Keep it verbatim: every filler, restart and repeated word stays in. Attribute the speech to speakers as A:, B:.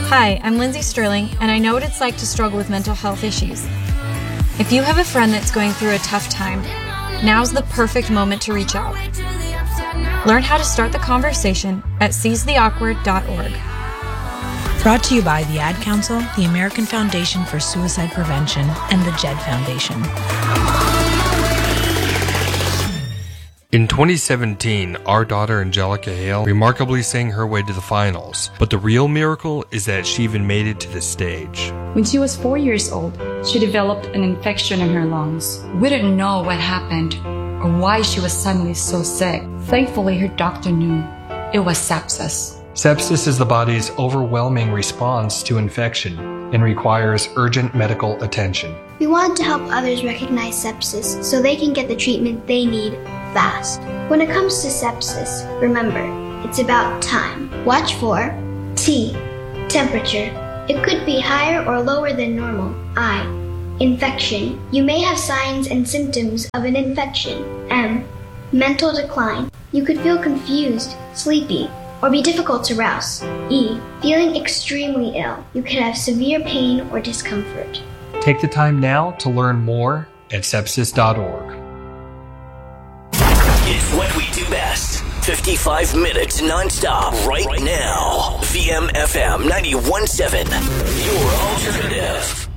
A: Hi, I'm Lindsay Sterling, and I know what it's like to struggle with mental health issues. If you have a friend that's going through a tough time, now's the perfect moment to reach out. Learn how to start the conversation at seize the awkward dot org.
B: Brought to you by the Ad Council, the American Foundation for Suicide Prevention, and the Jed Foundation.
C: In twenty seventeen, our daughter Angelica Hale remarkably sang her way to the finals, but the real miracle is that she even made it to the stage.
D: When she was four years old, she developed an infection in her lungs. We didn't know what happened or why she was suddenly so sick. Thankfully, her doctor knew it was sepsis.
E: Sepsis is the body's overwhelming response to infection and requires urgent medical attention.
F: We want to help others recognize sepsis so they can get the treatment they need fast. When it comes to sepsis, remember, it's about time. Watch for T. Temperature. It could be higher or lower than normal. I. Infection. You may have signs and symptoms of an infection. M. Mental decline. You could feel confused, sleepy, or be difficult to rouse. E. Feeling extremely ill. You could have severe pain or discomfort.
E: Take the time now to learn more at sepsis dot org.
G: It's what we do best. fifty-five minutes nonstop right now. V M F M ninety-one point seven. Your alternative.